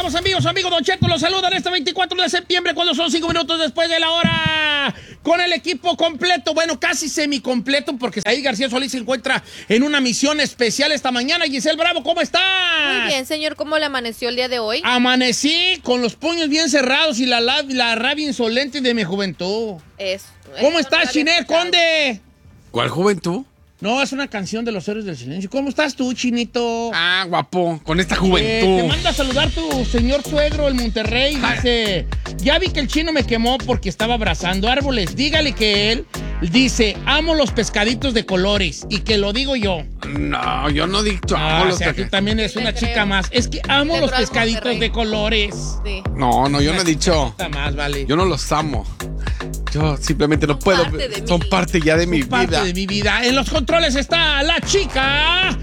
estamos en vivo, su amigo Don Cheto los saluda en este 24 de septiembre cuando son 5 minutos después de la hora. Con el equipo completo, bueno, casi semicompleto porque Said García Solís se encuentra en una misión especial esta mañana. Giselle Bravo, ¿cómo estás? Muy bien, señor, ¿cómo le amaneció el día de hoy? Amanecí con los puños bien cerrados y la rabia insolente de mi juventud. ¿Cómo estás, Chiné Conde? ¿Cuál juventud? No, es una canción de los Héroes del Silencio. ¿Cómo estás tú, Chinito? Ah, guapo, con esta juventud. Te manda a saludar tu señor suegro, el Monterrey. Dice, ya vi que el chino me quemó porque estaba abrazando árboles. Dígale que él dice, amo los pescaditos de colores. Y que lo digo yo. No, yo no digo amo los pescaditos. Tú también eres una chica más. Es que amo los pescaditos de colores. Sí. No, yo no he dicho. Más, vale. Yo no los amo. Yo simplemente no puedo. Son parte ya de mi vida. Parte de mi vida. En los controles está la chica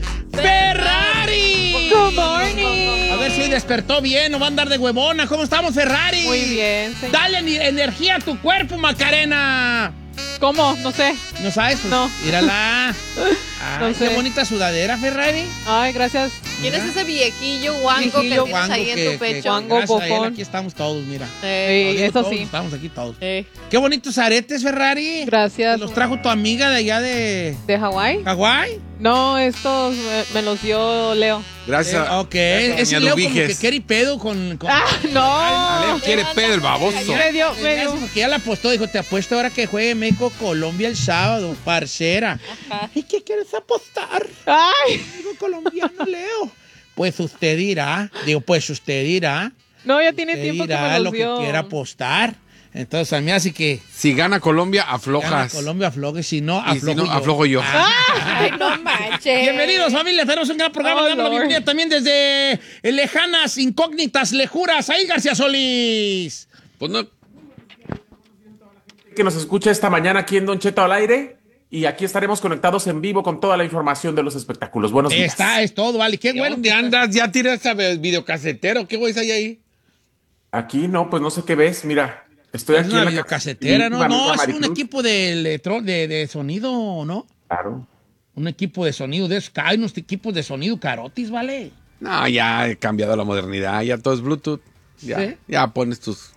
Ferrari. Good morning. A ver si despertó bien, no va a andar de huevona. ¿Cómo estamos, Ferrari? Muy bien, señor. Dale energía a tu cuerpo, Macarena. ¿Cómo? No sé. ¿No sabes? Pues, no. Mírala. No sé. Qué bonita sudadera, Ferrari. Ay, gracias. ¿Quién es ese viejillo guango que tienes ahí en tu pecho? Guango bofón. Aquí estamos todos, mira. Eso todos, sí. Estamos aquí todos. Qué bonitos aretes, Ferrari. Gracias. ¿Los trajo tu amiga de allá de Hawái? ¿Hawái? No, estos me los dio Leo. Gracias. Ok. Ese Leo como que quiere pedo con... ¡Ah, no! Leo quiere pedo el baboso. Me dio. Porque ya la apostó, dijo, te apuesto ahora que juegue México-Colombia el sábado, parcera. Ajá. ¿Y qué quieres apostar? ¡Ay! Digo colombiano, Leo. Pues usted dirá. No, ya tiene tiempo que me los lo dio. que quiera apostar. Entonces, a mí así que... Si gana Colombia, aflojas. Gana Colombia, afloje. Si no, aflojo yo. Ay, no manches. Bienvenidos, familia. Tenemos un gran programa. Damos la bienvenida también desde lejanas, incógnitas, lejuras. Ahí García Solís. Pues no. Que nos escucha esta mañana aquí en Don Cheto al aire. Y aquí estaremos conectados en vivo con toda la información de los espectáculos. Buenos días. Es todo, vale. Qué bueno. ¿Dónde andas? ¿Ya tiras a videocasetero? ¿Qué güey hay ahí? Aquí no, pues no sé qué ves. Mira, estoy aquí una en la videocasetera, ¿no? No, es un Maricruz. equipo de sonido, ¿no? Claro. Un equipo de sonido de esos. Hay unos equipos de sonido carotis, ¿vale? No, ya he cambiado la modernidad. Ya todo es Bluetooth. Ya pones tus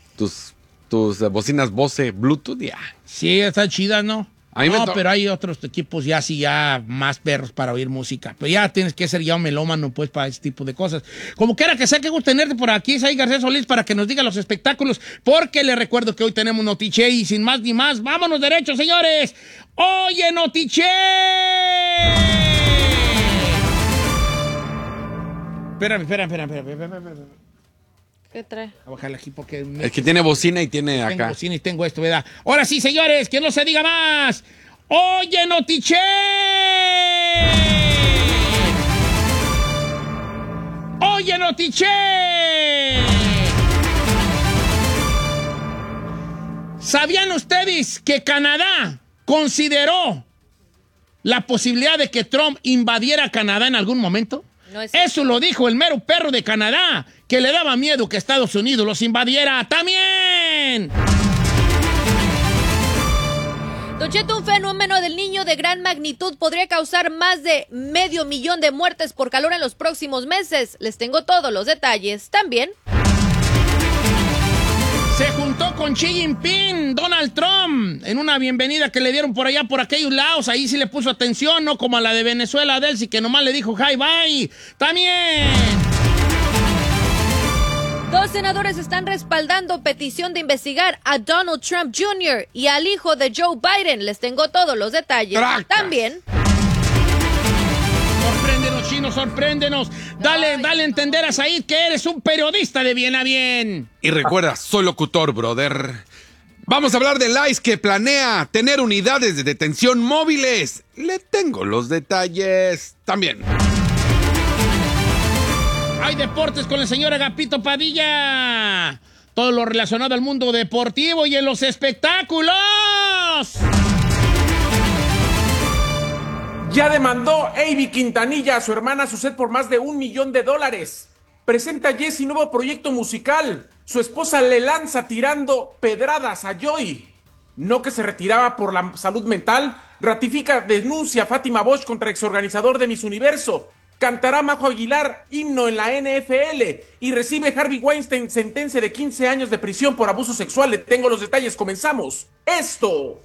bocinas Bose Bluetooth, ya. Sí, están chidas, ¿no? No, pero hay otros equipos ya más perros para oír música. Pero ya tienes que ser ya un melómano, pues, para ese tipo de cosas. Como quiera que sea, qué gusto tenerte por aquí, Said García Solís, para que nos diga los espectáculos. Porque le recuerdo que hoy tenemos Notiche y sin más ni más, vámonos derecho, señores. ¡Oye, Notiche! Espérame. ¿Qué trae? A bajarle aquí porque... Es que tiene bocina y tiene tengo acá. bocina y tengo esto, ¿verdad? Ahora sí, señores, que no se diga más. ¡Oye, Notiche! ¡Oye, Notiche! ¿Sabían ustedes que Canadá consideró la posibilidad de que Trump invadiera Canadá en algún momento? No es Eso lo dijo el mero perro de Canadá, que le daba miedo que Estados Unidos los invadiera también. Don Cheto, un fenómeno del niño de gran magnitud podría causar más de 500,000 de muertes por calor en los próximos meses. Les tengo todos los detalles también. Se juntó con Xi Jinping, Donald Trump, en una bienvenida que le dieron por allá, por aquellos lados. Ahí sí le puso atención, no como a la de Venezuela, Delcy, que nomás le dijo hi, bye. También. 2 senadores están respaldando petición de investigar a Donald Trump Jr. y al hijo de Joe Biden. Les tengo todos los detalles también. Sorpréndenos, chino, sorpréndenos. Dale a entender a Said que eres un periodista de bien a bien. Y recuerda, soy locutor, brother. Vamos a hablar del ICE que planea tener unidades de detención móviles. Le tengo los detalles también. Hay deportes con el señor Agapito Padilla. Todo lo relacionado al mundo deportivo y en los espectáculos. Ya demandó Avi Quintanilla a su hermana Suset por más de $1 millón. Presenta Jessy nuevo proyecto musical. Su esposa le lanza tirando pedradas a Joy. No que se retiraba por la salud mental. Ratifica denuncia Fátima Bosch contra exorganizador de Miss Universo. Cantará Majo Aguilar himno en la NFL y recibe Harvey Weinstein sentencia de 15 años de prisión por abuso sexual. Le tengo los detalles, comenzamos. Esto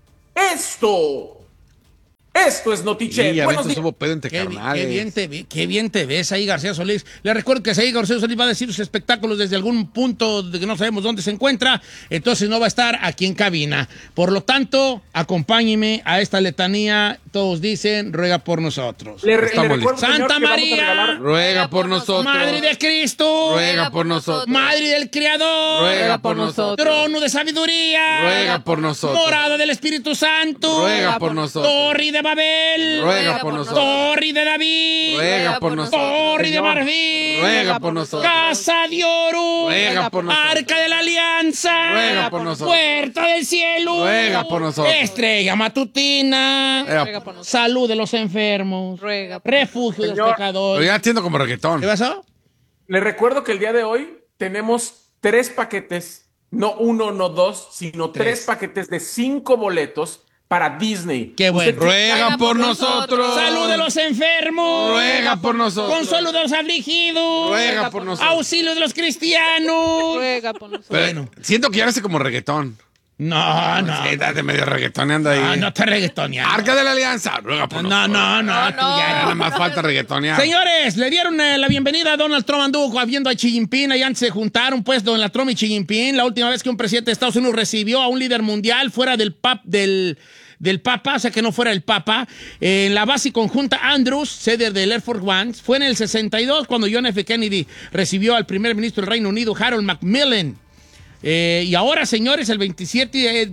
es Notiche. Sí, Buenos días. hubo pedo entre carnales. Qué bien te ves ahí, García Solís. Le recuerdo que ahí García Solís va a decir sus espectáculos desde algún punto de que no sabemos dónde se encuentra, entonces no va a estar aquí en cabina. Por lo tanto, acompáñeme a esta letanía. Todos dicen, ruega por nosotros. Le recuerdo, Santa María, ruega por nosotros. Madre de Cristo, ruega por nosotros. Madre del Creador, ruega por nosotros. Trono de sabiduría, ruega por nosotros. Morada del Espíritu Santo, ruega por nosotros. Torre de Babel, ruega por nosotros. Torre de David, ruega por nosotros. Torre de Marfil, ruega por nosotros. Casa de oro, ruega por nosotros. Arca de la Alianza, ruega por nosotros. Puerta del cielo, ruega por nosotros. Estrella matutina, ruega por nosotros. Salud de los enfermos, Ruega. Refugio de los Pero pecadores. ya entiendo como reggaetón. ¿Qué pasó? Le recuerdo que el día de hoy tenemos 3 paquetes, no 1, no 2, sino 3 paquetes de 5 boletos para Disney. Qué bueno. Ruega por nosotros. Salud de los enfermos, ruega por nosotros. consuelo de los afligidos, ruega por nosotros. auxilio de los cristianos. Ruega por nosotros. Pero Bueno. siento que ya hace como reggaetón. No. Sí, date medio reggaetoneando ahí. No te reggaetoneando. Arca de la Alianza, ruega por nosotros. No, tú Ya ya. nada más falta reggaetonear. Señores, le dieron la bienvenida a Donald Trump, anduvo viendo a Xi Jinping, ahí antes se juntaron, pues, Donald Trump y Xi Jinping. La última vez que un presidente de Estados Unidos recibió a un líder mundial fuera del Papa, o sea que no fuera el Papa, en la base conjunta Andrews, sede del Air Force One, fue en el 62 cuando John F. Kennedy recibió al primer ministro del Reino Unido, Harold Macmillan. Y ahora, señores, el 27,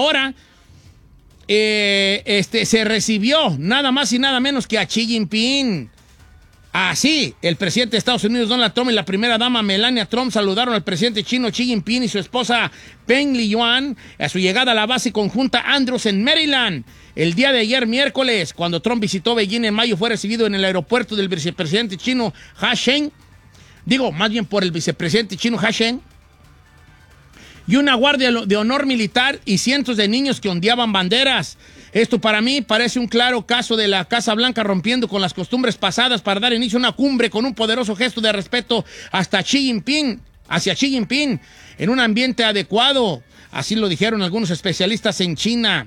se recibió nada más y nada menos que a Xi Jinping. Así, el presidente de Estados Unidos, Donald Trump, y la primera dama, Melania Trump, saludaron al presidente chino Xi Jinping y su esposa Peng Liyuan a su llegada a la base conjunta Andrews en Maryland. El día de ayer, miércoles, cuando Trump visitó Beijing en mayo, fue recibido en el aeropuerto del vicepresidente chino Ha Sheng. Más bien por el vicepresidente chino Ha Sheng. Y una guardia de honor militar y cientos de niños que ondeaban banderas. Esto para mí parece un claro caso de la Casa Blanca rompiendo con las costumbres pasadas para dar inicio a una cumbre con un poderoso gesto de respeto hacia Xi Jinping, en un ambiente adecuado. Así lo dijeron algunos especialistas en China.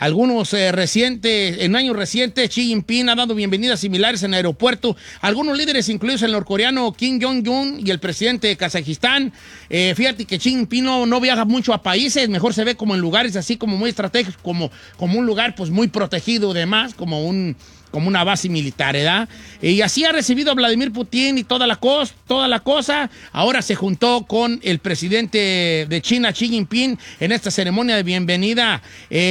En años recientes, Xi Jinping ha dado bienvenidas similares en el aeropuerto. Algunos líderes, incluidos el norcoreano Kim Jong-un y el presidente de Kazajistán. Fíjate que Xi Jinping no viaja mucho a países, mejor se ve como en lugares así como muy estratégicos, como un lugar pues muy protegido, demás, como una base militar, ¿verdad? Y así ha recibido a Vladimir Putin y toda la cosa. Ahora se juntó con el presidente de China, Xi Jinping, en esta ceremonia de bienvenida.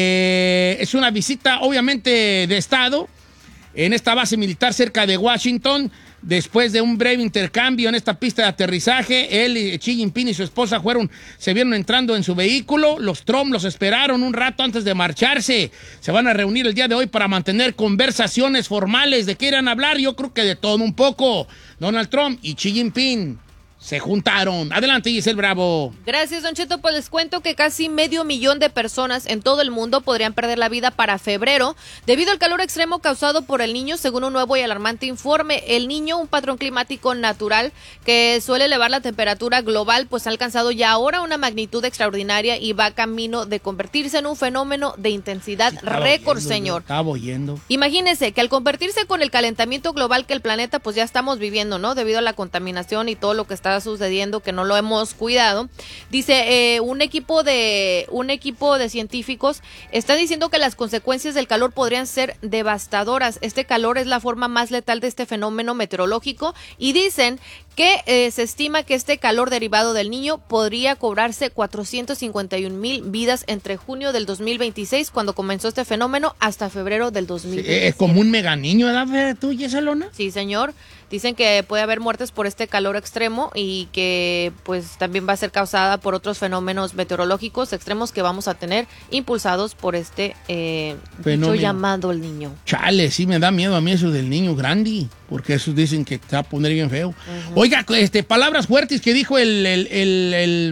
Es una visita, obviamente, de Estado en esta base militar cerca de Washington. Después de un breve intercambio en esta pista de aterrizaje, él y Xi Jinping y su esposa se vieron entrando en su vehículo. Los Trump los esperaron un rato antes de marcharse. Se van a reunir el día de hoy para mantener conversaciones formales. ¿De qué irán a hablar? Yo creo que de todo un poco. Donald Trump y Xi Jinping se juntaron. Adelante, Giselle Bravo. Gracias, Don Cheto. Pues les cuento que casi 500,000 de personas en todo el mundo podrían perder la vida para febrero debido al calor extremo causado por el Niño, según un nuevo y alarmante informe. El Niño, un patrón climático natural que suele elevar la temperatura global, pues ha alcanzado ya ahora una magnitud extraordinaria y va camino de convertirse en un fenómeno de intensidad récord, señor. Estaba oyendo. Imagínese que al convertirse con el calentamiento global que el planeta pues ya estamos viviendo, ¿no? Debido a la contaminación y todo lo que está sucediendo, que no lo hemos cuidado. Dice, un equipo de científicos está diciendo que las consecuencias del calor podrían ser devastadoras. Este calor es la forma más letal de este fenómeno meteorológico y dicen que se estima que este calor derivado del Niño podría cobrarse 451,000 vidas entre junio del 2026, cuando comenzó este fenómeno, hasta febrero del 2027. Es como un mega niño, ¿verdad tú, Yesalona? Sí, señor. Dicen que puede haber muertes por este calor extremo y que pues también va a ser causada por otros fenómenos meteorológicos extremos que vamos a tener impulsados por este bicho llamado el Niño. Chale, sí me da miedo a mí eso del niño grande, porque esos dicen que te va a poner bien feo. Oiga, palabras fuertes que dijo el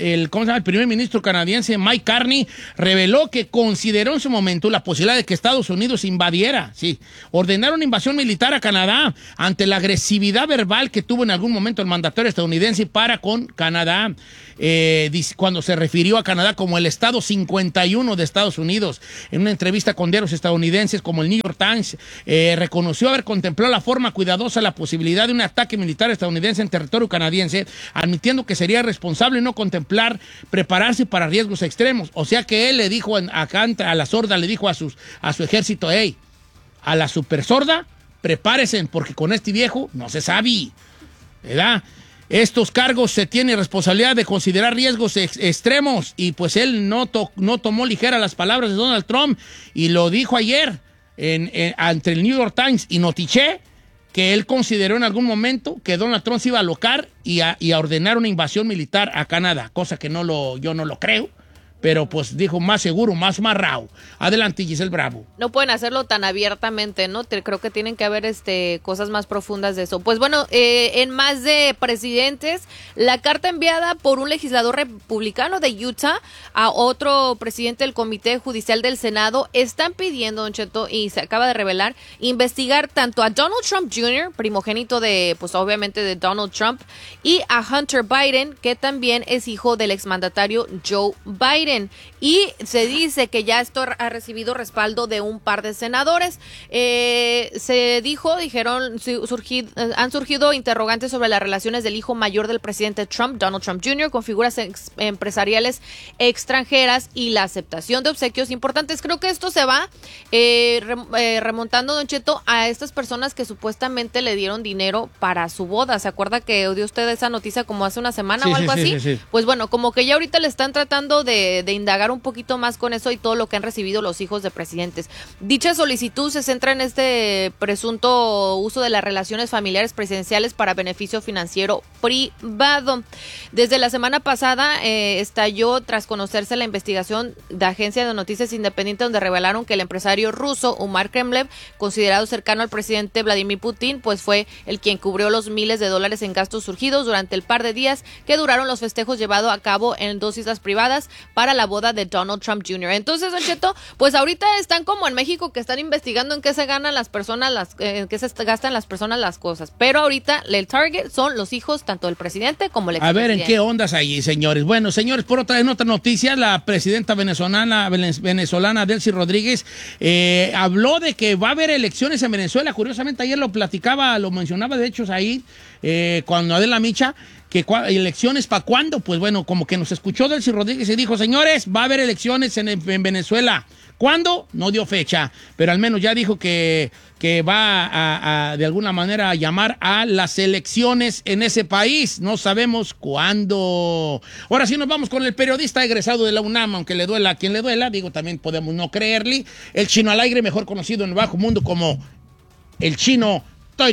¿cómo se llama? El primer ministro canadiense Mike Carney reveló que consideró en su momento la posibilidad de que Estados Unidos invadiera, ordenar una invasión militar a Canadá ante la agresividad verbal que tuvo en algún momento el mandatario estadounidense para con Canadá, cuando se refirió a Canadá como el estado 51 de Estados Unidos. En una entrevista con diarios estadounidenses como el New York Times, reconoció haber contemplado la forma cuidadosa la posibilidad de un ataque militar estadounidense en territorio canadiense, admitiendo que sería responsable no contemplar prepararse para riesgos extremos. O sea que él le dijo acá a la sorda, le dijo a su ejército, hey, a la super sorda, prepárense, porque con este viejo no se sabe, ¿verdad? Estos cargos se tiene responsabilidad de considerar riesgos extremos, y pues él no tomó ligera las palabras de Donald Trump y lo dijo ayer ante el New York Times y Notiché, que él consideró en algún momento que Donald Trump se iba a alocar y a ordenar una invasión militar a Canadá, cosa que yo no lo creo. Pero pues dijo más seguro, más marrao. Adelante, Giselle Bravo. No pueden hacerlo tan abiertamente, ¿no? Creo que tienen que haber cosas más profundas de eso. Pues bueno, en más de presidentes, la carta enviada por un legislador republicano de Utah a otro presidente del Comité Judicial del Senado están pidiendo, Don Cheto, y se acaba de revelar, investigar tanto a Donald Trump Jr., primogénito de, pues obviamente de Donald Trump, y a Hunter Biden, que también es hijo del exmandatario Joe Biden. Y se dice que ya esto ha recibido respaldo de un par de senadores. Han surgido interrogantes sobre las relaciones del hijo mayor del presidente Trump, Donald Trump Jr., con figuras empresariales extranjeras y la aceptación de obsequios importantes. Creo que esto se va remontando, Don Cheto, a estas personas que supuestamente le dieron dinero para su boda. ¿Se acuerda que dio usted esa noticia como hace una semana o algo así? Sí. Pues bueno, como que ya ahorita le están tratando de indagar un poquito más con eso y todo lo que han recibido los hijos de presidentes. Dicha solicitud se centra en este presunto uso de las relaciones familiares presidenciales para beneficio financiero privado. Desde la semana pasada estalló tras conocerse la investigación de agencia de noticias independientes, donde revelaron que el empresario ruso Umar Kremlev, considerado cercano al presidente Vladimir Putin, pues fue el quien cubrió los miles de dólares en gastos surgidos durante el par de días que duraron los festejos llevados a cabo en 2 islas privadas para la boda de Donald Trump Jr. Entonces, Don Cheto, pues ahorita están como en México, que están investigando en qué se ganan las personas, en qué se gastan las personas las cosas. Pero ahorita el target son los hijos tanto del presidente como el expresidente. A ver, ¿en qué ondas ahí, señores? Bueno, señores, en otra noticia, la presidenta venezolana Delcy Rodríguez habló de que va a haber elecciones en Venezuela. Curiosamente, ayer lo mencionaba, de hecho, ahí, cuando Adela Micha, que elecciones para cuándo, pues bueno, como que nos escuchó Delcy Rodríguez y dijo, señores, va a haber elecciones en Venezuela. ¿Cuándo? No dio fecha, pero al menos ya dijo que va a de alguna manera a llamar a las elecciones en ese país. No sabemos cuándo. Ahora sí nos vamos con el periodista egresado de la UNAM, aunque le duela a quien le duela, digo, también podemos no creerle. El Chino al Aire, mejor conocido en el bajo mundo como el Chino.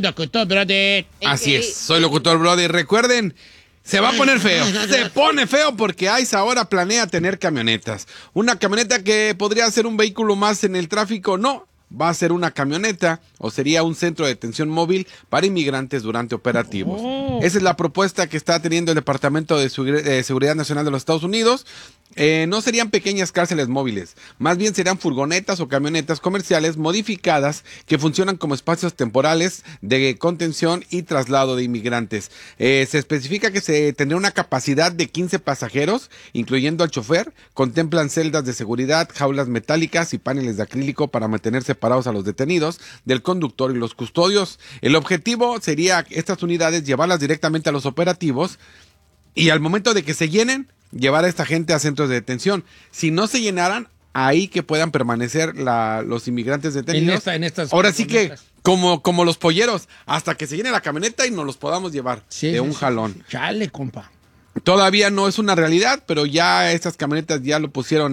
Así es, soy locutor, brother. Recuerden, se va a poner feo. Se pone feo porque ICE ahora planea tener camionetas. Una camioneta que podría ser un vehículo más en el tráfico, no. Va a ser una camioneta o sería un centro de detención móvil para inmigrantes durante operativos. Esa es la propuesta que está teniendo el Departamento de Seguridad Nacional de los Estados Unidos. No serían pequeñas cárceles móviles, más bien serían furgonetas o camionetas comerciales modificadas que funcionan como espacios temporales de contención y traslado de inmigrantes. Se especifica que se tendría una capacidad de 15 pasajeros, incluyendo al chofer. Contemplan celdas de seguridad, jaulas metálicas y paneles de acrílico para mantener separados a los detenidos del conductor y los custodios. El objetivo sería estas unidades llevarlas directamente a los operativos y al momento de que se llenen, llevar a esta gente a centros de detención. Si no se llenaran, ahí que puedan permanecer los inmigrantes detenidos. Ahora sí que, como los polleros, hasta que se llene la camioneta y nos los podamos llevar un jalón. Chale, compa. Todavía no es una realidad, pero ya estas camionetas ya lo pusieron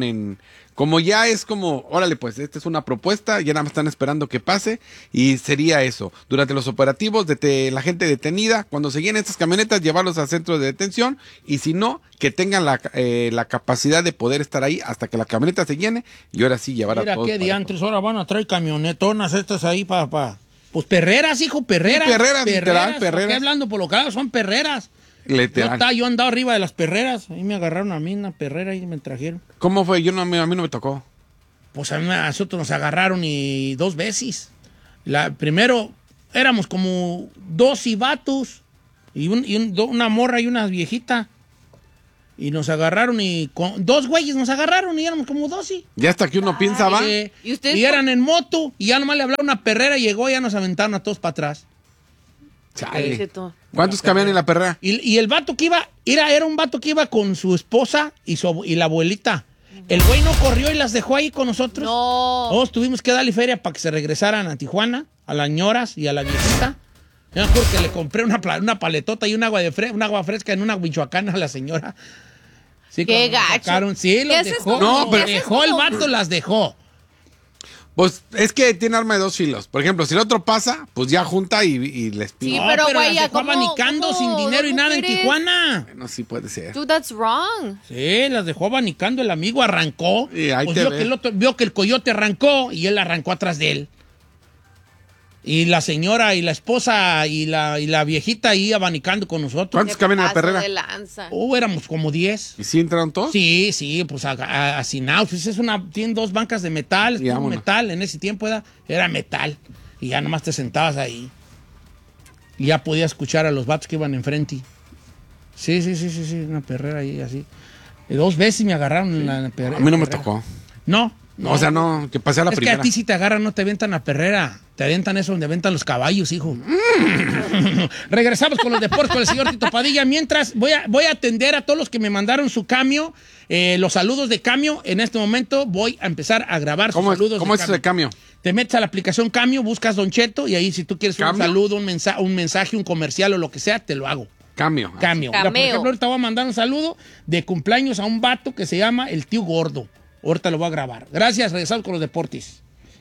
órale pues, esta es una propuesta, ya nada más están esperando que pase y sería eso. Durante los operativos de la gente detenida, cuando se llenen estas camionetas, llevarlos a centros de detención y si no, que tengan la capacidad de poder estar ahí hasta que la camioneta se llene y ahora sí llevar a todos. Mira qué diantres, ahora van a traer camionetonas estas ahí para... Pues perreras, hijo, perreras. Sí, perreras. Estoy hablando por lo claro, son perreras. Yo andaba arriba de las perreras. Ahí me agarraron a mí una perrera y me trajeron. ¿Cómo fue? A mí no me tocó. Pues a nosotros nos agarraron y 2 veces. Primero éramos como 2 vatos y una morra y una viejita. Y nos agarraron y 2 güeyes nos agarraron y éramos como 12. Ya hasta que uno piensa, va. Y eran en moto y ya nomás le hablaba una perrera y llegó y ya nos aventaron a todos para atrás. Chale. ¿Cuántos cabían en la perrera? Y el vato que iba, era un vato que iba con su esposa y la abuelita. El güey no corrió y las dejó ahí con nosotros. No. Todos tuvimos que darle feria para que se regresaran a Tijuana, a las ñoras y a la viejita. Yo me acuerdo que le compré una paletota y un agua fresca en una Michoacana a la señora. Sí, qué gacho. Sí, los dejó. No, pero dejó el vato, las dejó. Pues es que tiene arma de 2 filos. Por ejemplo, si el otro pasa, pues ya junta y les pide. Sí, pero güey, las dejó abanicando sin dinero y nada en Tijuana. Bueno, sí puede ser. Dude, that's wrong. Sí, las dejó abanicando. El amigo arrancó. Y ahí pues vio que el coyote arrancó y él arrancó atrás de él. Y la señora y la esposa y la viejita ahí abanicando con nosotros. ¿Cuántos caben en la perrera? Éramos como 10. ¿Y sí entraron todos? Sí, pues hacinados. Pues tienen 2 bancas de metal. Metal, en ese tiempo era metal. Y ya nomás te sentabas ahí. Y ya podías escuchar a los vatos que iban enfrente. Sí, una perrera ahí así. Y 2 veces me agarraron en la perrera. A mí no me tocó. No. O sea, no, que pasé a la primera. Es que a ti si te agarran, no te avientan la perrera. Te avientan eso donde avientan los caballos, hijo. Regresamos con los deportes con el señor Tito Padilla. Mientras, voy a atender a todos los que me mandaron su cambio, los saludos de cambio. En este momento voy a empezar a grabar sus saludos. ¿Cómo es eso de cambio? Te metes a la aplicación Cambio, buscas Don Cheto y ahí si tú quieres un saludo, un mensaje, un comercial o lo que sea, te lo hago. Cambio. Por ejemplo, ahorita voy a mandar un saludo de cumpleaños a un vato que se llama el Tío Gordo. Ahorita lo voy a grabar. Gracias, regresamos con los deportes.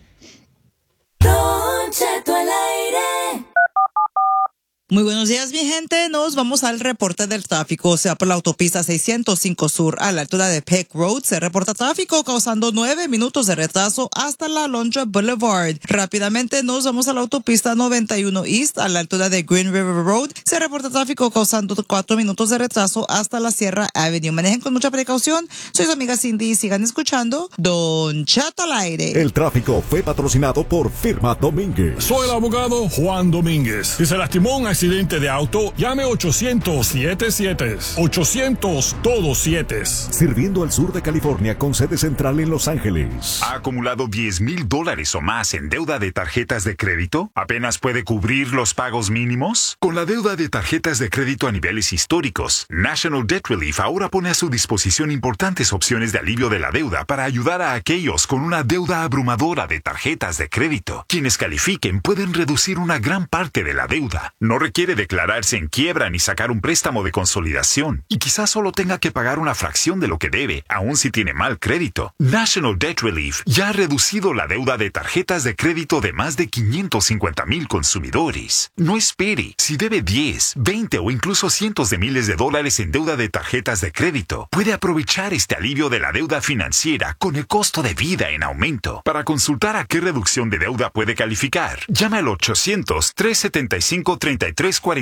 Don Cheto al aire. Muy buenos días, mi gente. Nos vamos al reporte del tráfico. O sea, por la autopista 605 Sur a la altura de Peck Road se reporta tráfico causando 9 minutos de retraso hasta la Alondra Boulevard. Rápidamente nos vamos a la autopista 91 East a la altura de Green River Road. Se reporta tráfico causando 4 minutos de retraso hasta la Sierra Avenue. Manejen con mucha precaución. Soy su amiga Cindy y sigan escuchando Don Cheto al aire. El tráfico fue patrocinado por Firma Domínguez. Soy el abogado Juan Domínguez. Si se lastimó un accidente de auto, llame 800-77. 800 todos 7. Sirviendo al sur de California con sede central en Los Ángeles. ¿Ha acumulado $10,000 o más en deuda de tarjetas de crédito? ¿Apenas puede cubrir los pagos mínimos? Con la deuda de tarjetas de crédito a niveles históricos, National Debt Relief ahora pone a su disposición importantes opciones de alivio de la deuda para ayudar a aquellos con una deuda abrumadora de tarjetas de crédito. Quienes califiquen pueden reducir una gran parte de la deuda. No requiere declararse en quiebra ni sacar un préstamo de consolidación. Y quizás solo tenga que pagar una fracción de lo que debe, aun si tiene mal crédito. National Debt Relief ya ha reducido la deuda de tarjetas de crédito de más de 550,000 consumidores. No espere. Si debe 10, 20 o incluso cientos de miles de dólares en deuda de tarjetas de crédito, puede aprovechar este alivio de la deuda financiera con el costo de vida en aumento. Para consultar a qué reducción de deuda puede calificar, llame al 800-375-3344.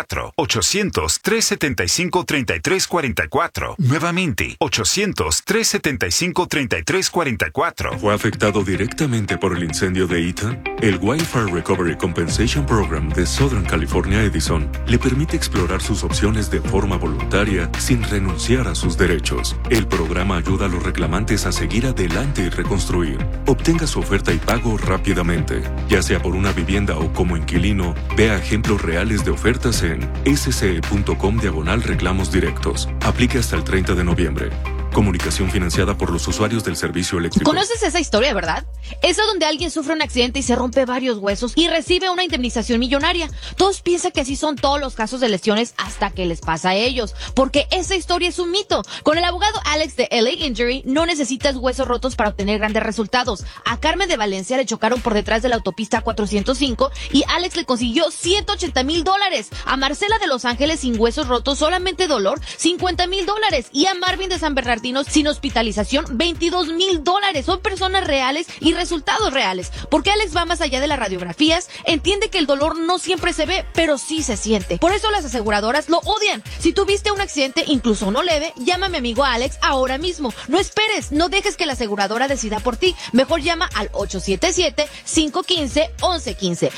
800-375-3344. Nuevamente, 800-375-3344. ¿Fue afectado directamente por el incendio de Eaton? El Wildfire Recovery Compensation Program de Southern California Edison le permite explorar sus opciones de forma voluntaria sin renunciar a sus derechos. El programa ayuda a los reclamantes a seguir adelante y reconstruir. Obtenga su oferta y pago rápidamente. Ya sea por una vivienda o como inquilino, vea ejemplos reales de ofertas en sce.com/reclamos directos. Aplique hasta el 30 de noviembre. Comunicación financiada por los usuarios del servicio eléctrico. ¿Conoces esa historia, verdad? Esa donde alguien sufre un accidente y se rompe varios huesos y recibe una indemnización millonaria. Todos piensan que así son todos los casos de lesiones hasta que les pasa a ellos, porque esa historia es un mito. Con el abogado Alex de LA Injury no necesitas huesos rotos para obtener grandes resultados. A Carmen de Valencia le chocaron por detrás de la autopista 405 y Alex le consiguió $180,000. A Marcela de Los Ángeles sin huesos rotos, solamente dolor, $50,000. Y a Marvin de San Bernardino latinos sin hospitalización, $22,000. Son personas reales y resultados reales. Porque Alex va más allá de las radiografías, entiende que el dolor no siempre se ve, pero sí se siente. Por eso las aseguradoras lo odian. Si tuviste un accidente, incluso no leve, llama a mi amigo Alex ahora mismo. No esperes, no dejes que la aseguradora decida por ti. Mejor llama al 877-515-1115.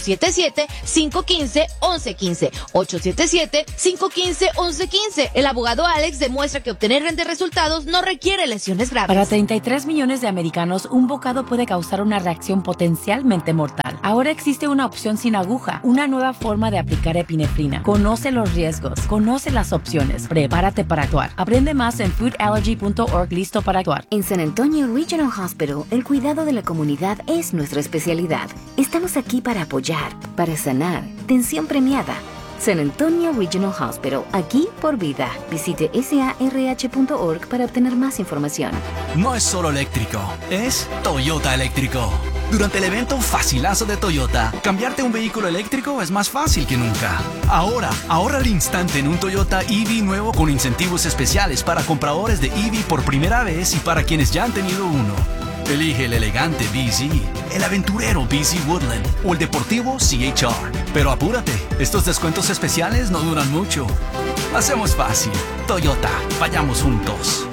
877-515-1115. 877-515-1115. El abogado Alex demuestra que obtener grandes resultados no requiere lesiones graves. Para 33 millones de americanos, un bocado puede causar una reacción potencialmente mortal. Ahora existe una opción sin aguja, una nueva forma de aplicar epinefrina. Conoce los riesgos, conoce las opciones, prepárate para actuar. Aprende más en foodallergy.org. Listo para actuar. En San Antonio Regional Hospital, el cuidado de la comunidad es nuestra especialidad. Estamos aquí para apoyar, para sanar. Tensión premiada. San Antonio Regional Hospital, aquí por vida. Visite sarh.org para obtener más información. No es solo eléctrico, es Toyota eléctrico. Durante el evento Facilazo de Toyota, cambiarte un vehículo eléctrico es más fácil que nunca. Ahora, ahorra al instante en un Toyota EV nuevo con incentivos especiales para compradores de EV por primera vez y para quienes ya han tenido uno. Elige el elegante BZ, el aventurero BZ Woodland o el deportivo CHR. Pero apúrate, estos descuentos especiales no duran mucho. Hacemos fácil. Toyota, vayamos juntos.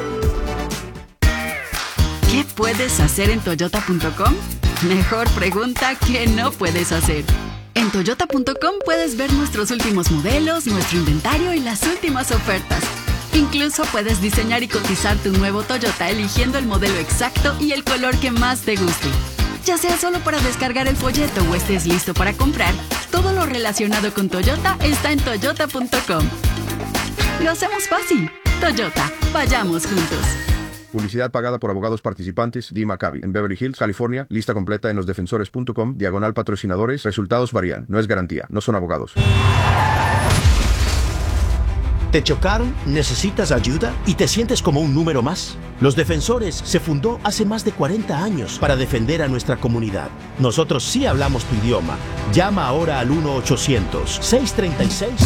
¿Qué puedes hacer en Toyota.com? Mejor pregunta que no puedes hacer. En Toyota.com puedes ver nuestros últimos modelos, nuestro inventario y las últimas ofertas. Incluso puedes diseñar y cotizar tu nuevo Toyota eligiendo el modelo exacto y el color que más te guste. Ya sea solo para descargar el folleto o estés listo para comprar, todo lo relacionado con Toyota está en Toyota.com. Lo hacemos fácil. Toyota, vayamos juntos. Publicidad pagada por abogados participantes. Dee Maccabi, en Beverly Hills, California. Lista completa en losdefensores.com. /patrocinadores. Resultados varían. No es garantía. No son abogados. ¿Te chocaron? ¿Necesitas ayuda? ¿Y te sientes como un número más? Los Defensores se fundó hace más de 40 años para defender a nuestra comunidad. Nosotros sí hablamos tu idioma. Llama ahora al 1-800-636